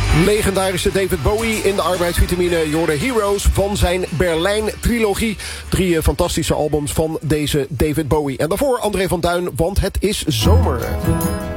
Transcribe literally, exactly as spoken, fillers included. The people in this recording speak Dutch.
Legendarische David Bowie in de arbeidsvitamine. Je hoorde Heroes van zijn Berlijn-trilogie. Drie uh, fantastische albums van deze David Bowie. En daarvoor André van Duin, want het is zomer.